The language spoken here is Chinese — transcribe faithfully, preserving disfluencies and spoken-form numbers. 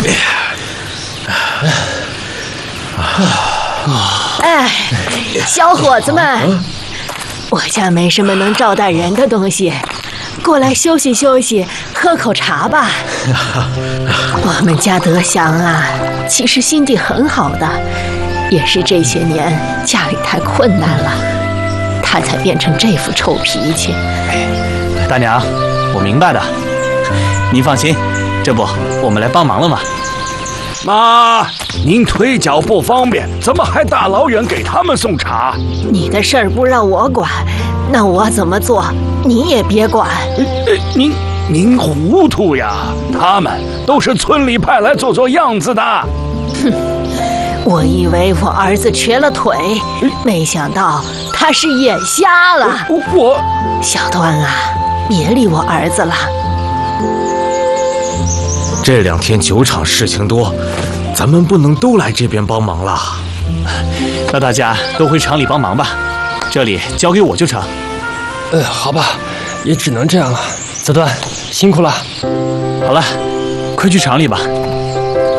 哎，小伙子们，我家没什么能招待人的东西，过来休息休息，喝口茶吧。我们家德祥啊，其实心地很好的，也是这些年家里太困难了，他才变成这副臭脾气。 大娘，我明白的，您放心，这不我们来帮忙了吗？ 妈，您腿脚不方便，怎么还大老远给他们送茶？ 你的事儿不让我管，那我怎么做你也别管。 呃，您您糊涂呀！他们都是村里派来做做样子的。 哼，我以为我儿子瘸了腿，没想到他是眼瞎了。 我我小端啊，别理我儿子了。 这两天酒厂事情多，咱们不能都来这边帮忙了。 那大家都回厂里帮忙吧，这里交给我就成。 呃，好吧，也只能这样了。子端，辛苦了。 好了，快去厂里吧。